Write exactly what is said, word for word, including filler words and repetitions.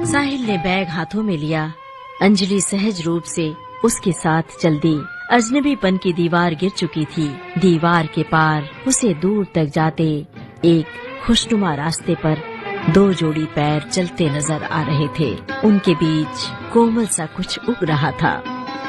साहिल ने बैग हाथों में लिया। अंजलि सहज रूप से उसके साथ चल दी। अजनबीपन की दीवार गिर चुकी थी। दीवार के पार उसे दूर तक जाते एक खुशनुमा रास्ते पर दो जोड़ी पैर चलते नजर आ रहे थे। उनके बीच कोमल सा कुछ उग रहा था।